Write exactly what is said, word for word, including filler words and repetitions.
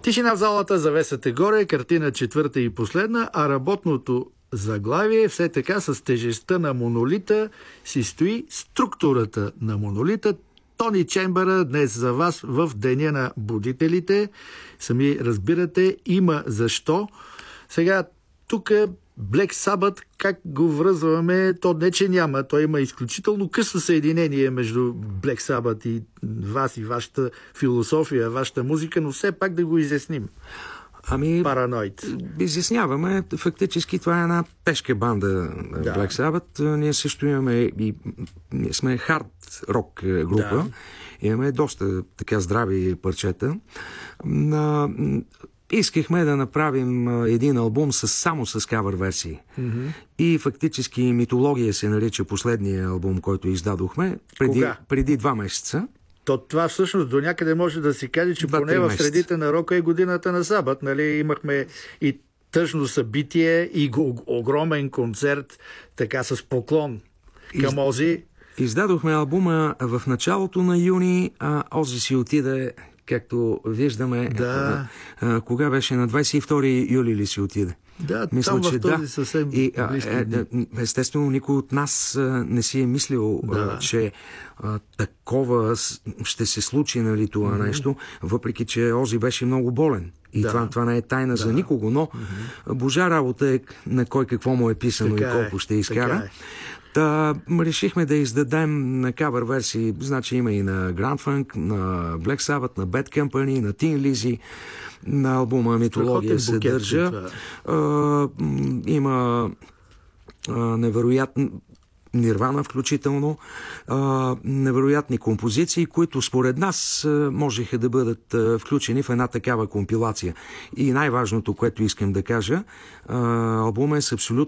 Тишина в залата, завесата горе, картина четвърта и последна, а работното заглавие все така с тежестта на монолита си стои структурата на монолита. Тони Чембъра днес за вас в Деня на будителите. Сами разбирате, има защо. Сега тук Black Sabbath, как го връзваме, то не че няма. То има изключително късно съединение между Black Sabbath и вас и вашата философия, вашата музика, но все пак да го изясним. Ами, Параноид. Изясняваме. Фактически това е една тежка банда, да. Black Sabbath. Ние също имаме и ние сме хард рок група. Да. Имаме доста така здрави парчета. На... Искахме да направим един албум с, само с кавър версии. Mm-hmm. И фактически Митология се нарича последния албум, който издадохме преди, преди два месеца. То това всъщност до някъде може да си каже, че поне в средите на рока е годината на Сабат. Нали? Имахме и тъжно събитие, и огромен концерт, така с поклон към Ози. Издадохме албума в началото на юни, а Ози си отиде, както виждаме, да. а, а, кога беше, на двадесет и втори юли ли си отиде? Да, мисля, там че в този да. съвсем и, а, е, естествено, никой от нас а, не си е мислил, да. а, че а, такова ще се случи, нали, това mm-hmm. нещо, въпреки че Ози беше много болен. И да. това, това не е тайна да. за никого, но mm-hmm. божа работа е на кой какво му е писано така и колко е. ще изкара. Е. Та решихме да издадем на кавър версии, значи има и на Grand Funk, на Black Sabbath, на Bad Company, на Tin Lizzy, на албума Митология се държа. А, има а, невероятно Нирвана включително, а, невероятни композиции, които според нас а, можеха да бъдат а, включени в една такава компилация. И най-важното, което искам да кажа, а, албумът е с абсолютно